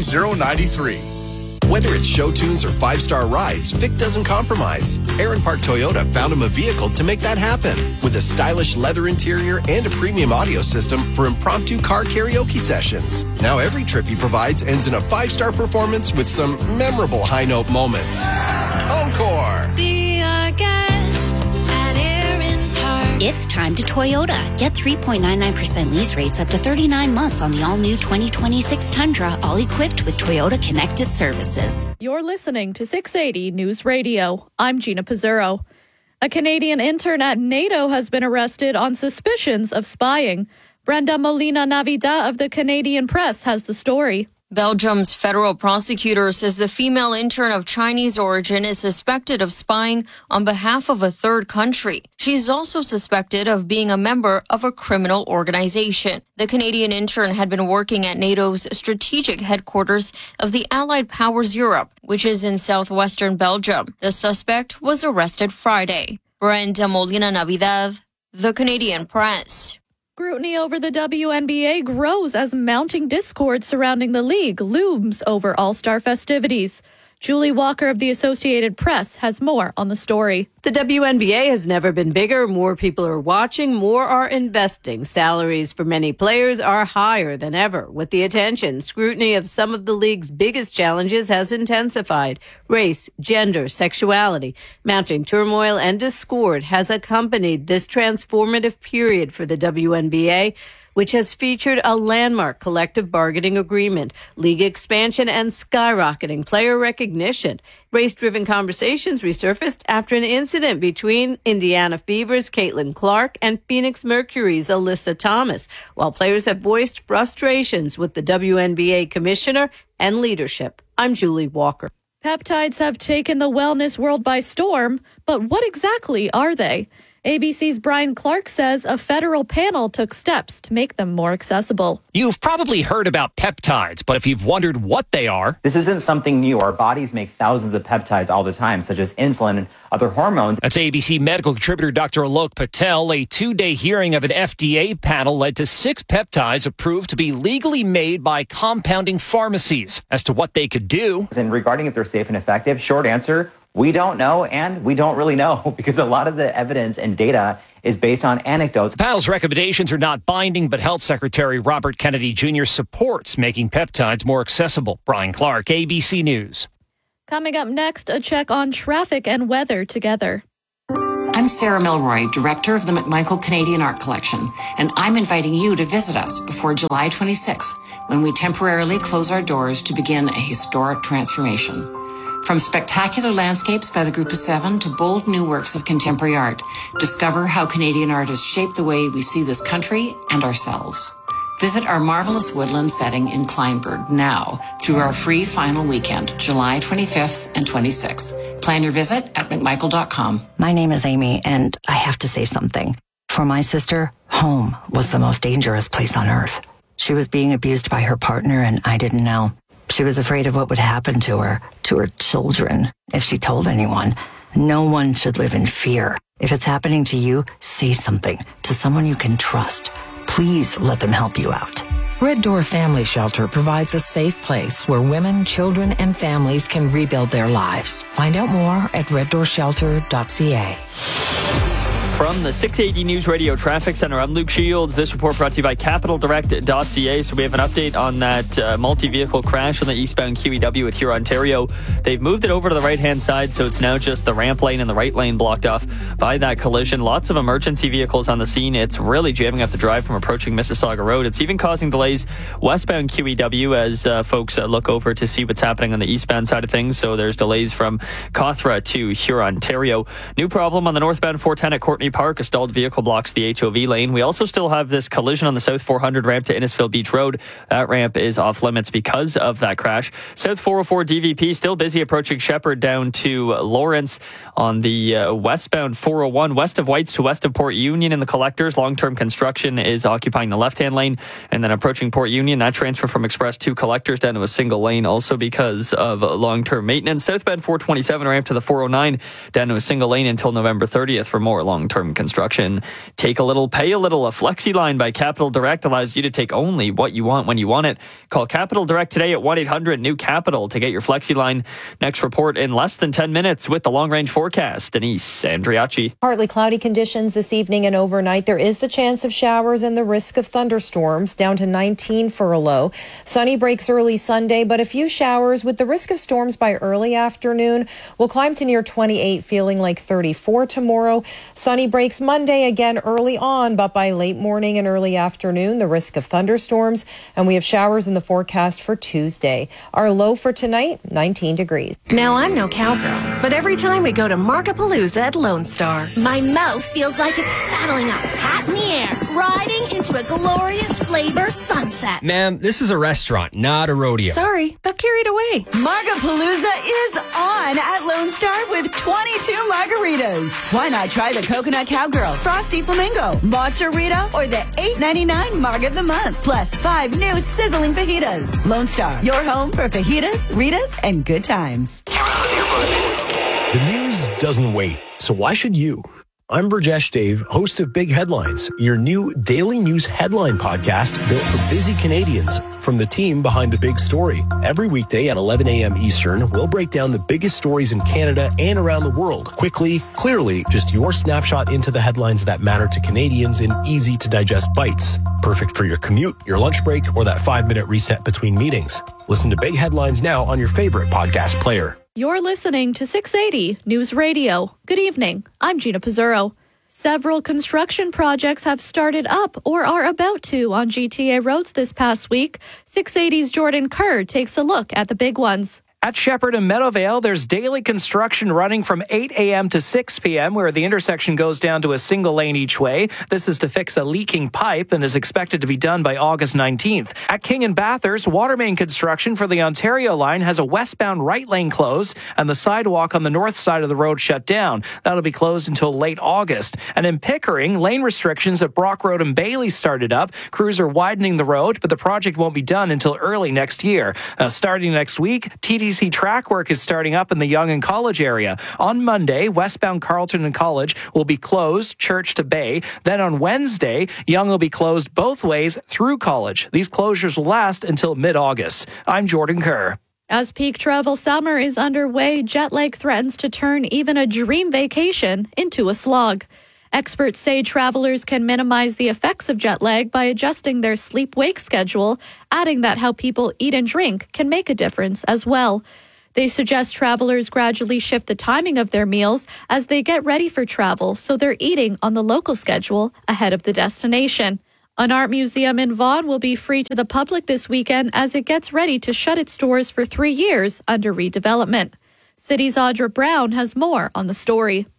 13093. Whether it's show tunes or 5-star rides, Vic doesn't compromise. Aaron Park Toyota found him a vehicle to make that happen with a stylish leather interior and a premium audio system for impromptu car karaoke sessions. Now every trip he provides ends in a 5-star performance with some memorable high-note moments. Encore! Be our guest at Aaron Park. It's time to Toyota. Get 3.99% lease rates up to 39 months on the all-new 2026 Tundra, all equipped with Toyota Connected Services. You're listening to 680 News Radio. I'm Gina Pizzurro. A Canadian intern at NATO has been arrested on suspicions of spying. Brenda Molina-Navidad of the Canadian Press has the story. Belgium's federal prosecutor says the female intern of Chinese origin is suspected of spying on behalf of a third country. She is also suspected of being a member of a criminal organization. The Canadian intern had been working at NATO's strategic headquarters of the Allied Powers Europe, which is in southwestern Belgium. The suspect was arrested Friday. Brenda Molina-Navidad, the Canadian Press. Scrutiny over the WNBA grows as mounting discord surrounding the league looms over All-Star festivities. Julie Walker of the Associated Press has more on the story. The WNBA has never been bigger. More people are watching, more are investing. Salaries for many players are higher than ever. With the attention, scrutiny of some of the league's biggest challenges has intensified. Race, gender, sexuality, mounting turmoil and discord has accompanied this transformative period for the WNBA, which has featured a landmark collective bargaining agreement, league expansion, and skyrocketing player recognition. Race-driven conversations resurfaced after an incident between Indiana Fever's Caitlin Clark and Phoenix Mercury's Alyssa Thomas, while players have voiced frustrations with the WNBA commissioner and leadership. I'm Julie Walker. Peptides have taken the wellness world by storm, but what exactly are they? ABC's Brian Clark says a federal panel took steps to make them more accessible. You've probably heard about peptides, but if you've wondered what they are... This isn't something new. Our bodies make thousands of peptides all the time, such as insulin and other hormones. That's ABC medical contributor Dr. Alok Patel. A 2-day hearing of an FDA panel led to 6 peptides approved to be legally made by compounding pharmacies. As to what they could do... And regarding if they're safe and effective, short answer... We don't know, and we don't really know, because a lot of the evidence and data is based on anecdotes. The panel's recommendations are not binding, but Health Secretary Robert Kennedy Jr. supports making peptides more accessible. Brian Clark, ABC News. Coming up next, a check on traffic and weather together. I'm Sarah Milroy, director of the McMichael Canadian Art Collection, and I'm inviting you to visit us before July 26th, when we temporarily close our doors to begin a historic transformation. From spectacular landscapes by the Group of Seven to bold new works of contemporary art, discover how Canadian art has shaped the way we see this country and ourselves. Visit our marvelous woodland setting in Kleinburg now through our free final weekend, July 25th and 26th. Plan your visit at McMichael.com. My name is Amy, and I have to say something. For my sister, home was the most dangerous place on earth. She was being abused by her partner, and I didn't know. She was afraid of what would happen to her children, if she told anyone. No one should live in fear. If it's happening to you, say something to someone you can trust. Please let them help you out. Red Door Family Shelter provides a safe place where women, children, and families can rebuild their lives. Find out more at reddoorshelter.ca. From the 680 News Radio Traffic Center, I'm Luke Shields. This report brought to you by CapitalDirect.ca. So we have an update on that multi-vehicle crash on the eastbound QEW with Huron, Ontario. They've moved it over to the right-hand side, so it's now just the ramp lane and the right lane blocked off by that collision. Lots of emergency vehicles on the scene. It's really jamming up the drive from approaching Mississauga Road. It's even causing delays westbound QEW as folks look over to see what's happening on the eastbound side of things. So there's delays from Cawthra to Huron, Ontario. New problem on the northbound 410 at Courtney Park. A stalled vehicle blocks the HOV lane. We also still have this collision on the South 400 ramp to Innisfil Beach Road. That ramp is off limits because of that crash. South 404 DVP still busy approaching Shepherd down to Lawrence on the westbound 401 west of Whites to west of Port Union in the collectors. Long-term construction is occupying the left-hand lane, and then approaching Port Union, that transfer from express to collectors down to a single lane also because of long-term maintenance. Southbound 427 ramp to the 409 down to a single lane until November 30th for more long-term construction. Take a little, pay a little. A Flexi line by Capital Direct allows you to take only what you want when you want it. Call Capital Direct today at 1-800-NEW-CAPITAL to get your Flexi line. Next report in less than 10 minutes with the long-range forecast. Denise Andriachi. Partly cloudy conditions this evening and overnight. There is the chance of showers and the risk of thunderstorms, down to 19 for a low. Sunny breaks early Sunday, but a few showers with the risk of storms by early afternoon. We'll climb to near 28, feeling like 34 tomorrow. Sunny breaks Monday again early on, but by late morning and early afternoon, the risk of thunderstorms. And we have showers in the forecast for Tuesday. Our low for tonight, 19 degrees. Now, I'm no cowgirl, but every time we go to Markapalooza at Lone Star, My mouth feels like it's saddling up, hat in the air, riding into a glorious flavor sunset. Ma'am, this is a restaurant, not a rodeo. Sorry, got carried away. Markapalooza is on at Lone Star with 22 margaritas. Why not try the Coconut Cowgirl, Frosty Flamingo, Matcha Rita, or the $8.99 Marg of the Month, plus 5 new sizzling fajitas. Lone Star, your home for fajitas, Ritas, and good times. The news doesn't wait, so why should you? I'm Burjesh Dave, host of Big Headlines, your new daily news headline podcast built for busy Canadians from the team behind the big story. Every weekday at 11 a.m. Eastern, we'll break down the biggest stories in Canada and around the world. Quickly, clearly, just your snapshot into the headlines that matter to Canadians in easy-to-digest bites. Perfect for your commute, your lunch break, or that 5-minute reset between meetings. Listen to Big Headlines now on your favorite podcast player. You're listening to 680 News Radio. Good evening. I'm Gina Pizzurro. Several construction projects have started up or are about to on GTA roads this past week. 680's Jordan Kerr takes a look at the big ones. At Shepherd and Meadowvale, there's daily construction running from 8 a.m. to 6 p.m., where the intersection goes down to a single lane each way. This is to fix a leaking pipe and is expected to be done by August 19th. At King and Bathurst, water main construction for the Ontario line has a westbound right lane closed and the sidewalk on the north side of the road shut down. That'll be closed until late August. And in Pickering, lane restrictions at Brock Road and Bailey started up. Crews are widening the road, but the project won't be done until early next year. Starting next week, TTC track work is starting up in the Yonge and College area. On Monday, westbound Carleton and College will be closed, Church to Bay. Then on Wednesday, Yonge will be closed both ways through College. These closures will last until mid-August. I'm Jordan Kerr. As peak travel summer is underway, jet lag threatens to turn even a dream vacation into a slog. Experts say travelers can minimize the effects of jet lag by adjusting their sleep-wake schedule, adding that how people eat and drink can make a difference as well. They suggest travelers gradually shift the timing of their meals as they get ready for travel, so they're eating on the local schedule ahead of the destination. An art museum in Vaughan will be free to the public this weekend as it gets ready to shut its doors for 3 years under redevelopment. City's Audra Brown has more on the story.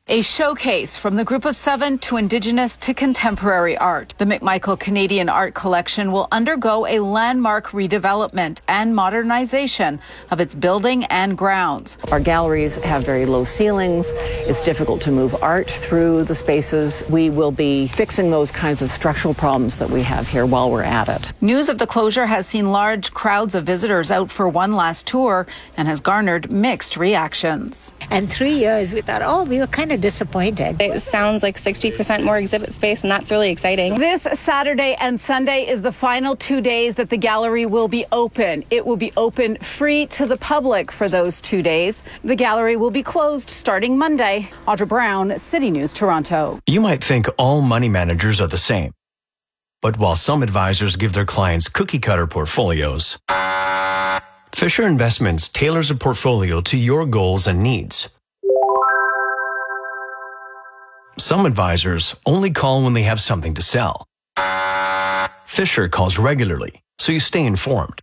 A showcase from the Group of Seven to Indigenous to contemporary art. The McMichael Canadian Art Collection will undergo a landmark redevelopment and modernization of its building and grounds. Our galleries have very low ceilings. It's difficult to move art through the spaces. We will be fixing those kinds of structural problems that we have here while we're at it. News of the closure has seen large crowds of visitors out for one last tour and has garnered mixed reactions. And 3 years, we thought, we were kind of disappointed. It sounds like 60% more exhibit space, and that's really exciting. This Saturday and Sunday is the final 2 days that the gallery will be open. It will be open free to the public for those 2 days. The gallery will be closed starting Monday. Audra Brown, City News, Toronto. You might think all money managers are the same. But while some advisors give their clients cookie-cutter portfolios, Fisher Investments tailors a portfolio to your goals and needs. Some advisors only call when they have something to sell. Fisher calls regularly, so you stay informed.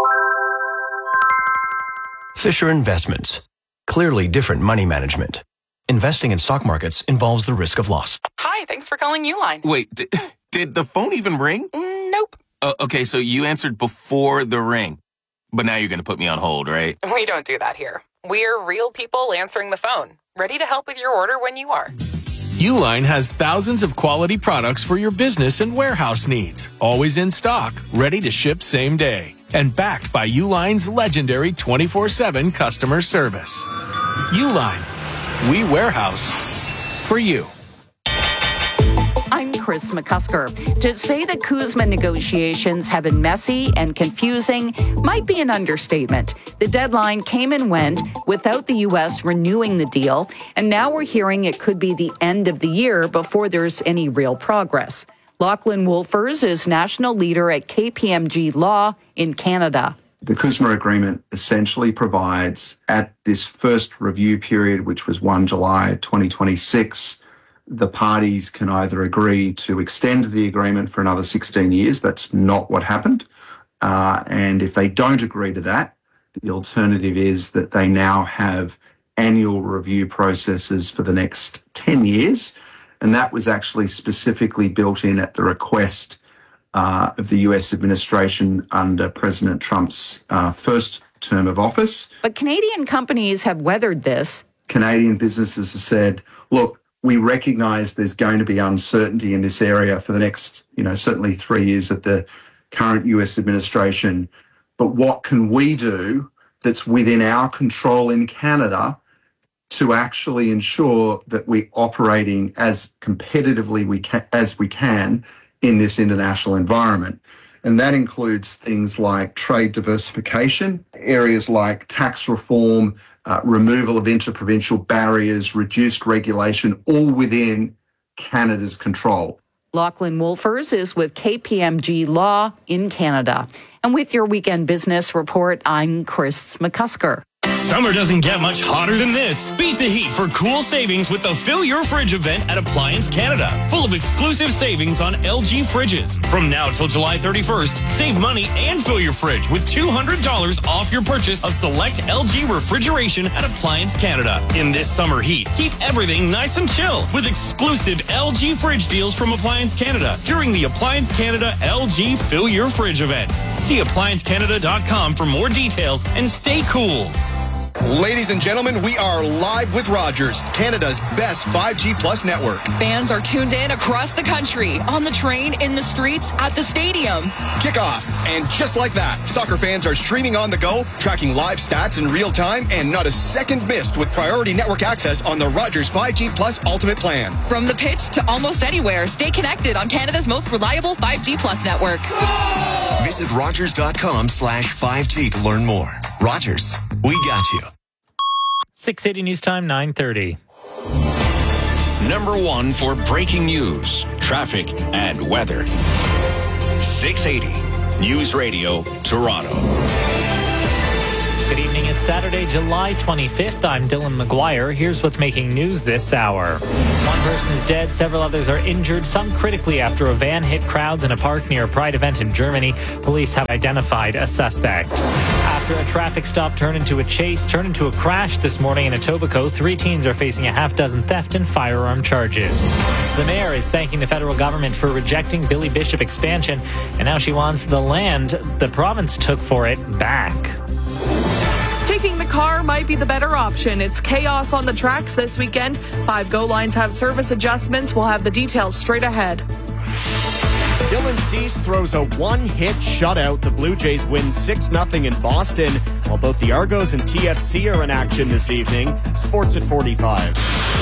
Fisher Investments. Clearly different money management. Investing in stock markets involves the risk of loss. Hi, thanks for calling Uline. Wait, did the phone even ring? Nope. Okay, so you answered before the ring. But now you're going to put me on hold, right? We don't do that here. We're real people answering the phone, ready to help with your order when you are. Uline has thousands of quality products for your business and warehouse needs. Always in stock, ready to ship same day. And backed by Uline's legendary 24/7 customer service. Uline. We warehouse for you. I'm Chris McCusker. To say that CUSMA negotiations have been messy and confusing might be an understatement. The deadline came and went without the U.S. renewing the deal, and now we're hearing it could be the end of the year before there's any real progress. Lachlan Wolfers is national leader at KPMG Law in Canada. The CUSMA agreement essentially provides at this first review period, which was 1 July 2026, the parties can either agree to extend the agreement for another 16 years. That's not what happened. And if they don't agree to that, the alternative is that they now have annual review processes for the next 10 years. And that was actually specifically built in at the request of the US administration under President Trump's first term of office. But Canadian companies have weathered this. Canadian businesses have said, look, we recognise there's going to be uncertainty in this area for the next, certainly 3 years of the current US administration. But what can we do that's within our control in Canada to actually ensure that we're operating as competitively as we can in this international environment? And that includes things like trade diversification, areas like tax reform, removal of interprovincial barriers, reduced regulation, all within Canada's control. Lachlan Wolfers is with KPMG Law in Canada. And with your Weekend Business Report, I'm Chris McCusker. Summer doesn't get much hotter than this. Beat the heat for cool savings with the Fill Your Fridge event at Appliance Canada. Full of exclusive savings on LG fridges. From now till July 31st, save money and fill your fridge with $200 off your purchase of select LG refrigeration at Appliance Canada. In this summer heat, keep everything nice and chill with exclusive LG fridge deals from Appliance Canada during the Appliance Canada LG Fill Your Fridge event. See appliancecanada.com for more details and stay cool. Ladies and gentlemen, we are live with Rogers, Canada's best 5G Plus network. Fans are tuned in across the country, on the train, in the streets, at the stadium. Kickoff. And just like that, soccer fans are streaming on the go, tracking live stats in real time, and not a second missed with priority network access on the Rogers 5G Plus Ultimate plan. From the pitch to almost anywhere, stay connected on Canada's most reliable 5G Plus network. Visit Rogers.com/5G to learn more. Rogers, we got you. 680 News Time, 9:30. Number one for breaking news, traffic, and weather. 680 News Radio, Toronto. Good evening. It's Saturday, July 25th. I'm Dylan McGuire. Here's what's making news this hour. One person is dead. Several others are injured, some critically after a van hit crowds in a park near a Pride event in Germany. Police have identified a suspect. After after a traffic stop turned into a crash this morning in Etobicoke. 3 teens are facing a half-dozen theft and firearm charges. The mayor is thanking the federal government for rejecting Billy Bishop expansion, and now she wants the land the province took for it back. Taking the car might be the better option. It's chaos on the tracks this weekend. 5 GO lines have service adjustments. We'll have the details straight ahead. Dylan Cease throws a one-hit shutout. The Blue Jays win 6-0 in Boston, while both the Argos and TFC are in action this evening. Sports at 45.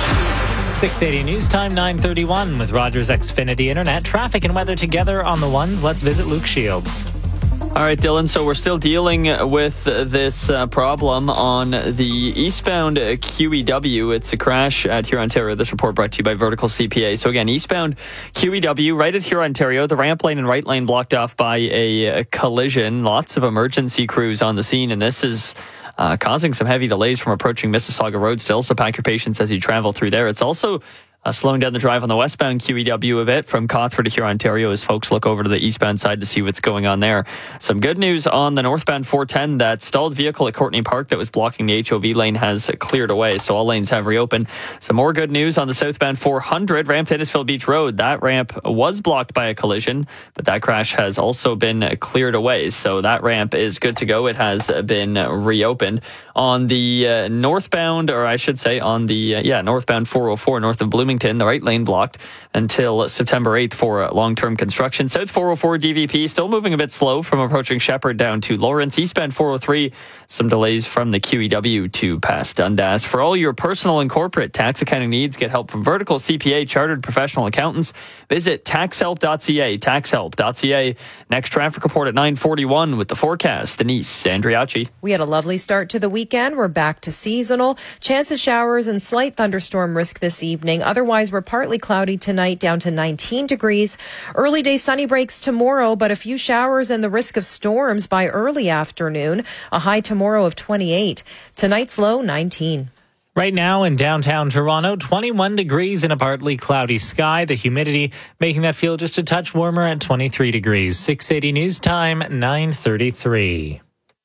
680 News Time, 9:31 with Rogers Xfinity Internet. Traffic and weather together on the ones. Let's visit Luke Shields. All right, Dylan, so we're still dealing with this problem on the eastbound QEW. It's a crash at Huron, Ontario. This report brought to you by Vertical CPA. So again, eastbound QEW, right at Huron, Ontario. The ramp lane and right lane blocked off by a collision. Lots of emergency crews on the scene, and this is causing some heavy delays from approaching Mississauga Road still, so pack your patience as you travel through there. It's also slowing down the drive on the westbound QEW a bit from Cawthra to Huron, Ontario, as folks look over to the eastbound side to see what's going on there. Some good news on the northbound 410. That stalled vehicle at Courtney Park that was blocking the HOV lane has cleared away, so all lanes have reopened. Some more good news on the southbound 400, ramp to Innisfil Beach Road. That ramp was blocked by a collision, but that crash has also been cleared away, so that ramp is good to go. It has been reopened. On the northbound, or I should say on the northbound 404 north of Bloomington, the right lane blocked until September 8th for long-term construction. South 404 DVP still moving a bit slow from approaching Shepherd down to Lawrence. Eastbound 403, some delays from the QEW to past Dundas. For all your personal and corporate tax accounting needs, get help from Vertical CPA Chartered Professional Accountants. Visit taxhelp.ca, taxhelp.ca. Next traffic report at 9:41 with the forecast. Denise Andriachi. We had a lovely start to the weekend. We're back to seasonal. Chance of showers and slight thunderstorm risk this evening. Otherwise, we're partly cloudy tonight, down to 19 degrees. Early day sunny breaks tomorrow, but a few showers and the risk of storms by early afternoon. A high tomorrow of 28. Tonight's low, 19. Right now in downtown Toronto, 21 degrees in a partly cloudy sky. The humidity making that feel just a touch warmer at 23 degrees. 680 News Time, 9:33.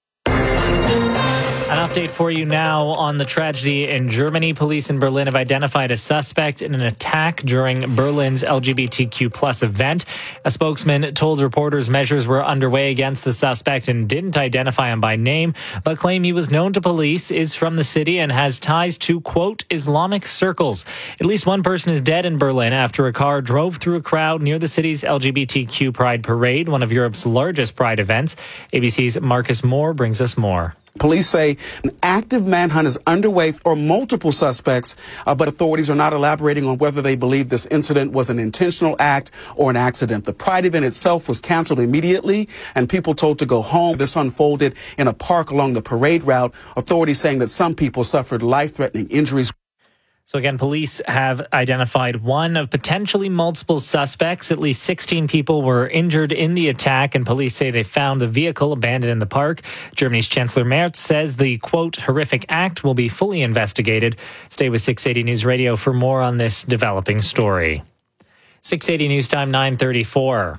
An update for you now on the tragedy in Germany. Police in Berlin have identified a suspect in an attack during Berlin's LGBTQ+ event. A spokesman told reporters measures were underway against the suspect and didn't identify him by name, but claimed he was known to police, is from the city, and has ties to, quote, Islamic circles. At least one person is dead in Berlin after a car drove through a crowd near the city's LGBTQ Pride Parade, one of Europe's largest pride events. ABC's Marcus Moore brings us more. Police say an active manhunt is underway for multiple suspects, but authorities are not elaborating on whether they believe this incident was an intentional act or an accident. The Pride event itself was canceled immediately and people told to go home. This unfolded in a park along the parade route. Authorities saying that some people suffered life-threatening injuries. So again, police have identified one of potentially multiple suspects. At least 16 people were injured in the attack, and police say they found the vehicle abandoned in the park. Germany's Chancellor Merz says the, quote, horrific act will be fully investigated. Stay with 680 News Radio for more on this developing story. 680 News Time, 9:34.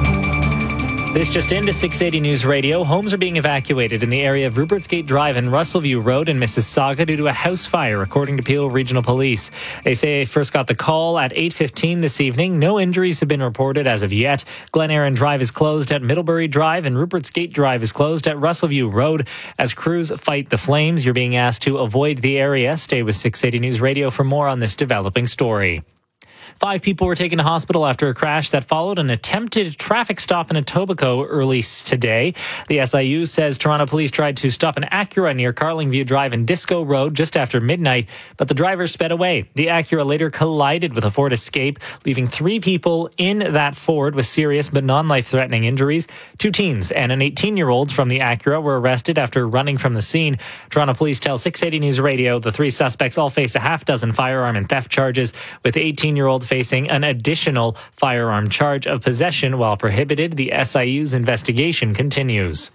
This just into 680 News Radio. Homes are being evacuated in the area of Rupert's Gate Drive and Russellview Road in Mississauga due to a house fire, according to Peel Regional Police. They say they first got the call at 8:15 this evening. No injuries have been reported as of yet. Glen Aaron Drive is closed at Middlebury Drive and Rupert's Gate Drive is closed at Russellview Road. As crews fight the flames, you're being asked to avoid the area. Stay with 680 News Radio for more on this developing story. 5 people were taken to hospital after a crash that followed an attempted traffic stop in Etobicoke early today. The SIU says Toronto police tried to stop an Acura near Carlingview Drive and Disco Road just after midnight, but the driver sped away. The Acura later collided with a Ford Escape, leaving 3 people in that Ford with serious but non-life-threatening injuries. 2 teens and an 18-year-old from the Acura were arrested after running from the scene. Toronto police tell 680 News Radio the 3 suspects all face a half-dozen firearm and theft charges, with the 18-year-old facing an additional firearm charge of possession while prohibited. The SIU's investigation continues.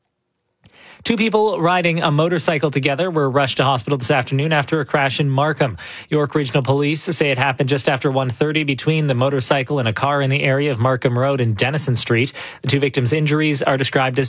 2 people riding a motorcycle together were rushed to hospital this afternoon after a crash in Markham. York Regional Police say it happened just after 1:30 between the motorcycle and a car in the area of Markham Road and Denison Street. The 2 victims' injuries are described as